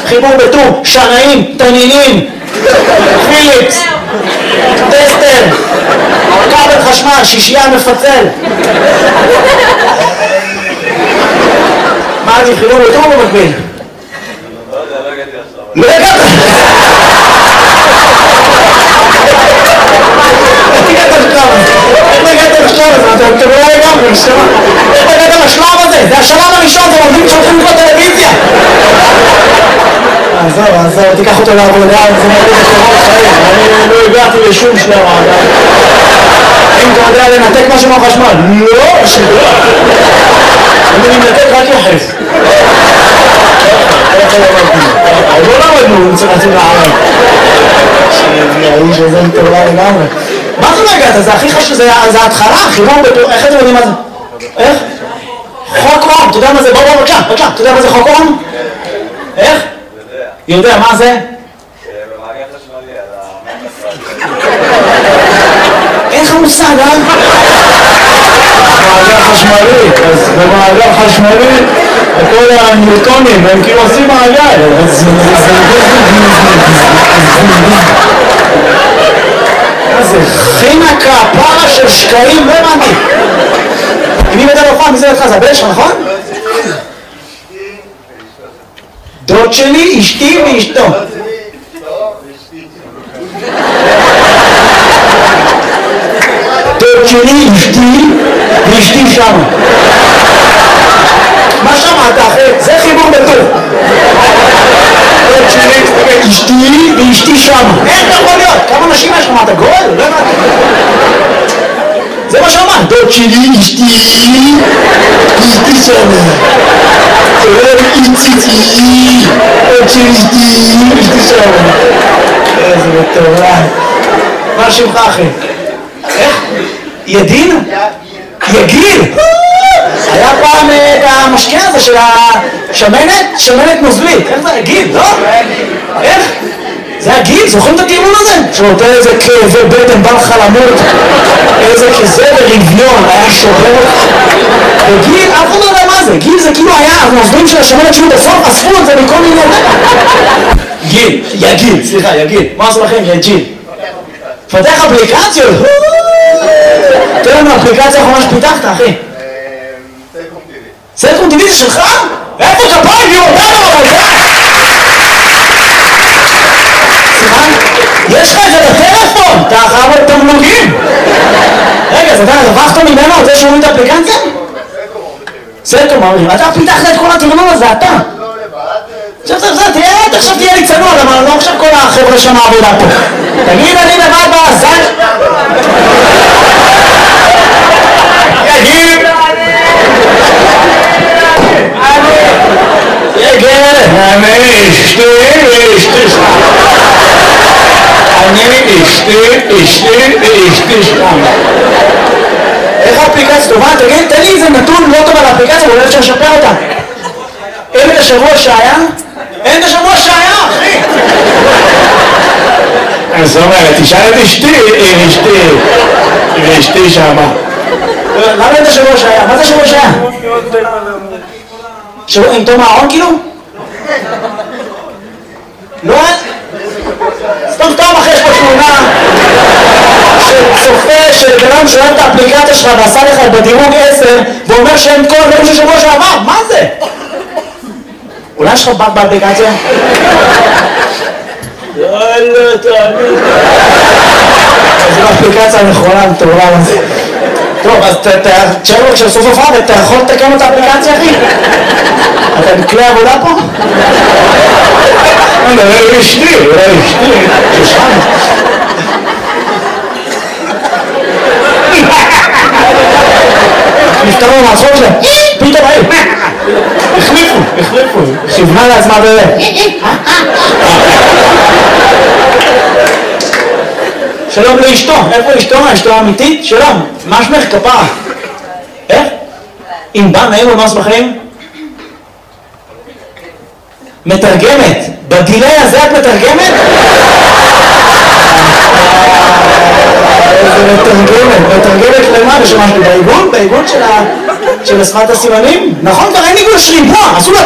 חיבור בטור, שנאים, תנינים, פיליפס, טסטר, כבל חשמל, שישייה מפצל. מה אני חיבור בטור או במקביל? לא הגעת! איך הגעת לשלב הזה? איך הגעת לשלב הזה? אתם לא לגמרי, נשמע. איך הגעת לשלב הזה? זה השלב הראשון, זה עובדים שהולכים לקרוא טלוויזיה. עזוב, תיקח אותו לעבודה, זה מרגיש לקורות חיים. אני לא הגעתי לשום שלב. אם אתה יודע לנתק משהו מהחשמל? לא, שלא. אני מנתק רק יחס. לא למדנו, צריך להציג לערב. שהאיש הזה מטורלה לגמרי. מה זה לא הגעת? זה הכי חשוב, זה ההתחלה, חיבור בטור, איך אתם יודעים מה זה? איך? חוק אום, אתה יודע מה זה? בוא, בבקשה, אתה יודע מה זה חוק אום? איך? יודע, מה זה? במעגל חשמלי על אין לך מושג, אה? במעגל חשמלי, אז במעגל חשמלי כל הניוטונים הם כאילו עושים מעגל. זה חינה כפרה של שקעים, לא הבנתי. אם היא מדבר פעם, מי זה לך? זה הבן שלך, נכון? דוד שלי, אשתי ואשתו. דוד שלי, אשתי ואשתי שמה. מה שמעת אחי? זה חיבור בטור. דוד שלי, אשתי ואשתי שמה. איך אתה יכול להיות? כמה נשים יש לך? מה אתה גול? לא הבנתי. זה מה שאמרת. דוד שלי, אשתי ואשתי שמה. איציצי, עוד שלישתי, אשתי שמה. איזה מטורף. מה שמך אחי? איך? ידין? יגיל? היה פעם את המשקה הזה של השמנת? שמנת נוזלית. איך זה? יגיל, לא? איך? זה הגיל, זוכרים את הטיעון הזה? שנותן איזה כאבי בטן, בא לך למות, איזה כזה ברביון, היה שובר. וגיל, אף אחד לא יודע מה זה, גיל זה כאילו היה, הנוזלים של השמנת שהיו בסוף, אספו את זה מכל מיני... גיל, יגיל, סליחה, יגיל, מה עשו לכם? יגיל. פתח אפליקציות? תראה לנו אפליקציה האחרונה שפיתחת, אחי. סלקום טיווי. סלקום טיווי זה שלך? איפה כפיים? היא אותנו, אבל זה! יש לך את זה בטלפון, אתה חייב את תמלוגים. רגע, אז אתה רווחת ממנו על זה שהוא את האפליקציה? סלקום אומרים, אתה פיתחת את כל התרנון הזה, אתה. עכשיו תהיה לי צנוע, למה לא עכשיו כל החבר'ה שם העבודה פה. תגיד, אני לבד בעזן. יגיד. אני אשתי שם. איך האפליקציה טובה? תגיד, תן לי איזה נתון לא טוב על האפליקציה, ואולי אפשר לשפר אותה. אין את השבוע שהיה? אין את השבוע שהיה, אחי! זאת אומרת, תשאל את אשתי שמה. למה אין את השבוע שהיה? מה זה השבוע שהיה? שבוע עם תום הארון כאילו? לא? סתם אחרי יש פה תמונה של צופה של בנם שאוהב את האפליקציה שלך ועשה לך בדירוג 10 ואומר שהם כל הדברים של שבוע שעבר, מה זה? אולי יש לך בת באפליקציה? יאללה, תאמין. זו האפליקציה הנכונה, מטורלל הזה. טוב, אז תשאר לו כשסוף הופעה ואתה יכול לתקן את האפליקציה, אחי? אתה בכלי עבודה פה? אולי אשתי. ששם. נפתרו מהצחוק שלהם, פתאום היו. החליפו. כיוונה לעצמה שלום לאשתו, איפה אשתו? אשתו האמיתית? שלום, מה שמך כפרה? איך? אם בא נעים ומס בחיים? מתרגמת, בגילי הזה את מתרגמת? איזה מתרגמת למה? ושמע שלי בעיגון של השפת הסימנים? נכון, כבר אין עיגון, יש ריבוע, עשו לה